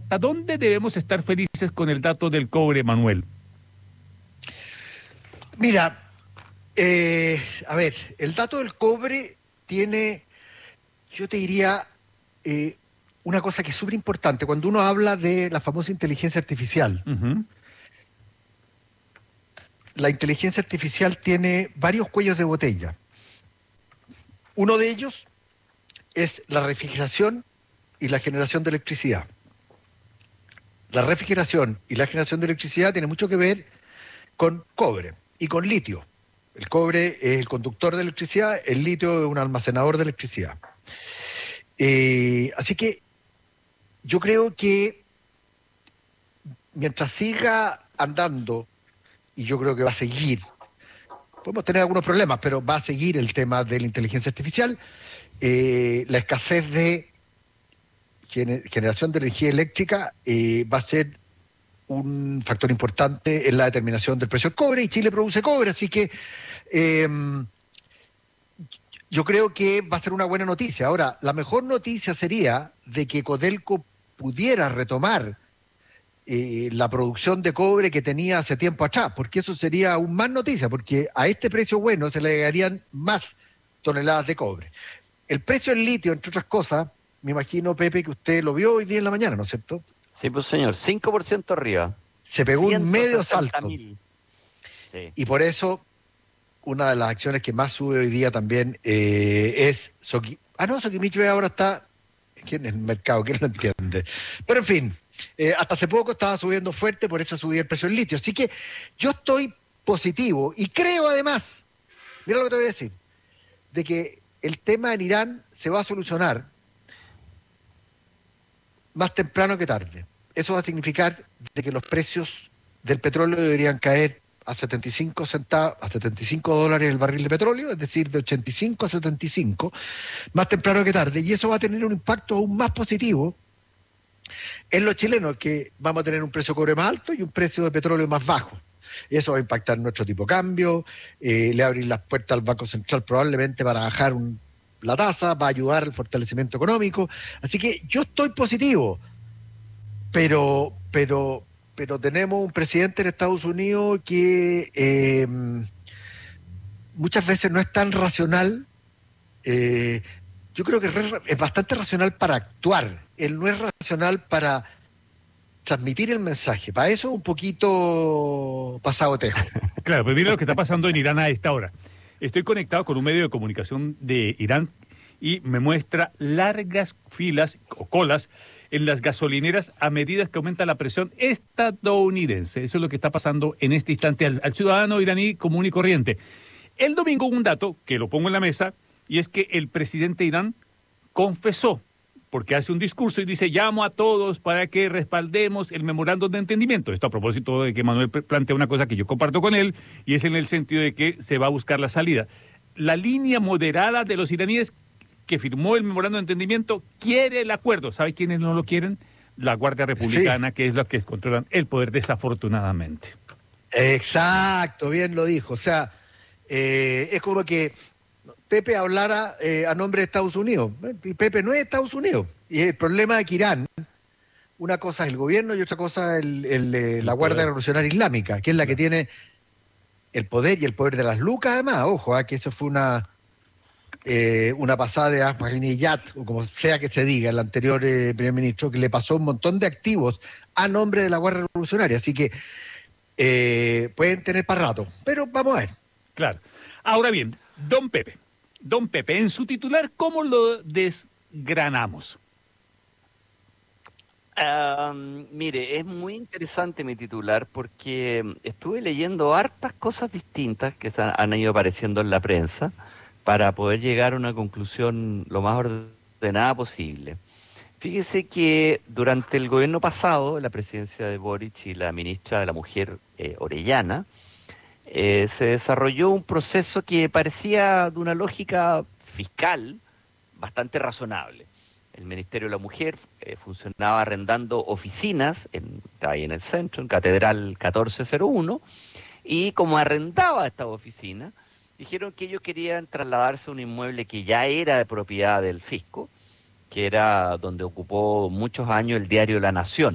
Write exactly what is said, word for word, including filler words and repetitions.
¿hasta dónde debemos estar felices con el dato del cobre, Manuel? Mira, eh, a ver, el dato del cobre tiene, yo te diría, eh, una cosa que es súper importante. Cuando uno habla de la famosa inteligencia artificial, Uh-huh. la inteligencia artificial tiene varios cuellos de botella. Uno de ellos es la refrigeración y la generación de electricidad. La refrigeración y la generación de electricidad tiene mucho que ver con cobre y con litio. El cobre es el conductor de electricidad, el litio es un almacenador de electricidad. Eh, así que yo creo que mientras siga andando, y yo creo que va a seguir, podemos tener algunos problemas, pero va a seguir el tema de la inteligencia artificial, eh, la escasez de gener- generación de energía eléctrica eh, va a ser un factor importante en la determinación del precio del cobre, y Chile produce cobre, así que eh, yo creo que va a ser una buena noticia. Ahora, la mejor noticia sería de que Codelco pudiera retomar eh, la producción de cobre que tenía hace tiempo atrás, porque eso sería aún más noticia, porque a este precio bueno se le agregarían más toneladas de cobre. El precio del litio, entre otras cosas, me imagino, Pepe, que usted lo vio hoy día en la mañana, ¿no es cierto? Sí, pues señor, cinco por ciento arriba, Se pegó un ciento medio sesenta salto, mil. Sí. y por eso una de las acciones que más sube hoy día también eh, es Soki. Ah, no, Sokimichi ahora está ¿quién en el mercado? ¿Quién lo entiende? Pero en fin, eh, hasta hace poco estaba subiendo fuerte, por eso subía el precio del litio. Así que yo estoy positivo y creo además, mira lo que te voy a decir, de que el tema en Irán se va a solucionar más temprano que tarde. Eso va a significar de que los precios del petróleo deberían caer a setenta y cinco centavos, a setenta y cinco dólares el barril de petróleo, es decir, de ochenta y cinco a setenta y cinco, más temprano que tarde, y eso va a tener un impacto aún más positivo en los chilenos, que vamos a tener un precio de cobre más alto y un precio de petróleo más bajo. Y eso va a impactar nuestro tipo de cambio, eh, le va a abrir las puertas al Banco Central probablemente para bajar un, la tasa, va a ayudar al fortalecimiento económico. Así que yo estoy positivo, pero, pero, pero tenemos un presidente en Estados Unidos que eh, muchas veces no es tan racional. Eh, yo creo que es bastante racional para actuar. Él no es racional para transmitir el mensaje. Para eso un poquito pasado tejo. Claro, pues mira lo que está pasando en Irán a esta hora. Estoy conectado con un medio de comunicación de Irán y me muestra largas filas o colas en las gasolineras a medida que aumenta la presión estadounidense. Eso es lo que está pasando en este instante al, al ciudadano iraní común y corriente. El domingo hubo un dato que lo pongo en la mesa, y es que el presidente de Irán confesó, porque hace un discurso y dice: llamo a todos para que respaldemos el memorándum de entendimiento. Esto a propósito de que Manuel plantea una cosa que yo comparto con él, y es en el sentido de que se va a buscar la salida. La línea moderada de los iraníes que firmó el memorándum de entendimiento quiere el acuerdo. ¿Sabe quiénes no lo quieren? La Guardia Republicana, sí, que es la que controlan el poder, desafortunadamente. Exacto, bien lo dijo. O sea, eh, es como que Pepe hablara eh, a nombre de Estados Unidos. Y Pepe no es Estados Unidos. Y el problema es que Irán, una cosa es el gobierno y otra cosa es el, el, el, la Guardia Revolucionaria Islámica, que es la que tiene el poder y el poder de las lucas, además. Ojo, ¿eh? Que eso fue una eh, una pasada de Ahmadinejad, o como sea que se diga, el anterior eh, primer ministro, que le pasó un montón de activos a nombre de la Guardia Revolucionaria. Así que eh, pueden tener para rato. Pero vamos a ver. Claro. Ahora bien, don Pepe. Don Pepe, en su titular, ¿cómo lo desgranamos? Um, mire, es muy interesante mi titular porque estuve leyendo hartas cosas distintas que se han, han ido apareciendo en la prensa para poder llegar a una conclusión lo más ordenada posible. Fíjese que durante el gobierno pasado, la presidencia de Boric y la ministra de la Mujer, eh, Orellana, eh, se desarrolló un proceso que parecía de una lógica fiscal bastante razonable. El Ministerio de la Mujer eh, funcionaba arrendando oficinas en, ahí en el centro, en Catedral catorce cero uno, y como arrendaba estas oficinas, dijeron que ellos querían trasladarse a un inmueble que ya era de propiedad del fisco, que era donde ocupó muchos años el diario La Nación.